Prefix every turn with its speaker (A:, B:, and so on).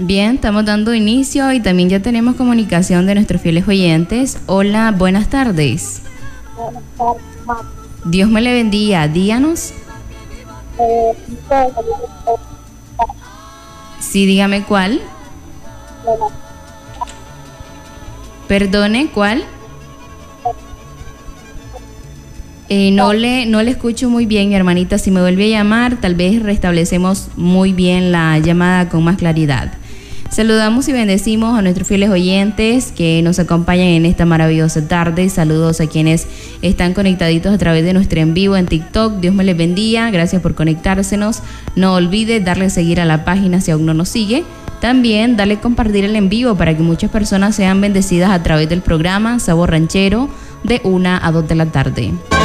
A: Bien, estamos dando inicio y también ya tenemos comunicación de nuestros fieles oyentes. Hola, buenas tardes.
B: Buenas tardes, mamá.
A: Dios me le bendiga. Díganos. Sí, dígame cuál. Perdone, ¿cuál? No le escucho muy bien, mi hermanita. Si me vuelve a llamar, tal vez restablecemos muy bien la llamada con más claridad. Saludamos y bendecimos a nuestros fieles oyentes que nos acompañan en esta maravillosa tarde. Saludos a quienes están conectaditos a través de nuestro en vivo en TikTok. Dios me les bendiga. Gracias por conectársenos. No olvide darle seguir a la página si aún no nos sigue. También darle compartir el en vivo para que muchas personas sean bendecidas a través del programa Sabor Ranchero de 1 a 2 de la tarde.